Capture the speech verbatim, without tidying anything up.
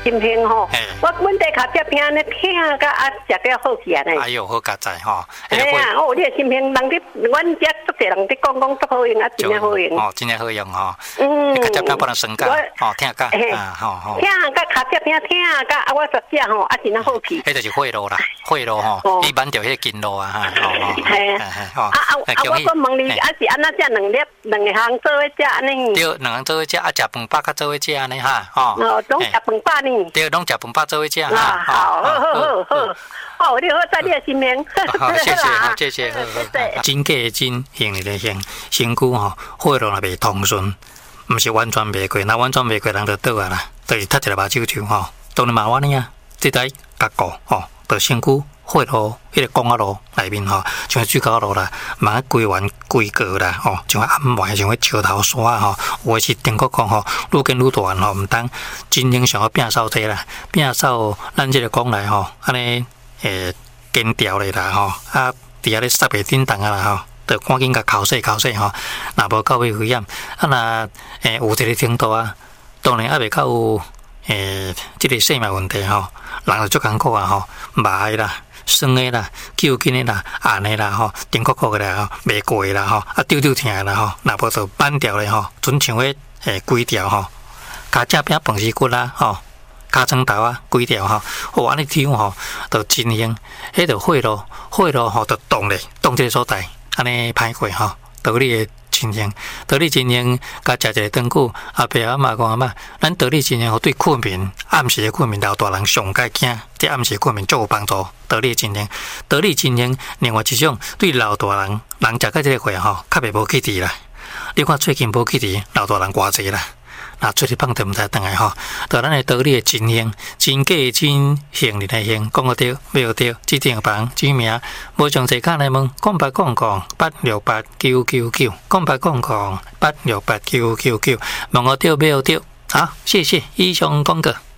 心情吼，我阮在脚接边咧听个啊，食个好起来呢。 哎呦，好佳哉吼！ 哎呀，哦，你的心情，人哋阮遮足侪人伫讲讲足好用啊，真诶好用。 哦，真诶好用吼。 嗯。 脚接边不能升价，哦，听个啊，吼吼。 听个脚接边听个啊，我实食吼啊，真诶好去。 迄就是贿赂啦，贿赂吼，伊挽着迄金路啊，哈，吼吼。 系啊，啊啊啊！我讲问你，啊是安那食两粒两个行做伙食安尼？ 对，两行做伙食，啊食饭饱较做伙食安尼哈，吼。 哦，拢食饭饱呢？ 对，拢食饭饱做伙食哈。 啊，好，好，好，好。哦，你好，在你的心灵。 好，谢谢，好，谢谢，好好。真假真，行的行，身躯吼，血路也袂通顺，毋是完全袂过，若完全袂过，人就倒啊啦，就是踢一个目睭球吼，当然嘛我呢啊，即台甲顾吼，就身躯血路迄个公仔路内面吼，像水沟路啦，嘛规弯规个啦吼，像暗暝像迄石头山吼，有诶是定国讲吼，愈建愈大吼，毋当真正想要摒扫这啦，摒扫咱即个讲来吼，安尼。诶，根条咧啦吼，啊，伫遐咧塞袂叮当啊啦吼，着赶紧甲敲洗敲洗吼，若无到位危险，啊若诶有一个程度啊，当然还袂到有诶即个生命问题吼，人就足艰苦啊吼，麻的啦、酸的啦、揪筋的啦、硬的啦吼、顶壳壳的啦吼、袂过的啦吼，啊丢丢疼的啦吼，若无就扳掉咧吼，准像迄诶规条吼，骹正边饭是骨啦吼。尻川头啊，规条吼，哦，安尼抽吼，就真凶。迄就血路，血路吼，就动咧，动这个所在，安尼歹过吼，道理的真凶，道理真凶，甲食一个长久，后壁阿妈讲阿妈，咱道理真凶，对困眠，暗时的困眠，老大人上该惊，对暗时困眠足有帮助。道理真凶，道理真凶，另外一种对老大人，人食到这个岁吼，较袂无气质啦。你看最近无气质，老大人偌济啦。那出去放就唔知倒来吼，就咱的道理的真行，真假真行哩来行，讲个对，没有对，指定房指名，无详细看来问，讲八讲讲八六八九九九，讲八讲讲八六八九九九，问个对，没有对，好，谢谢以上讲过。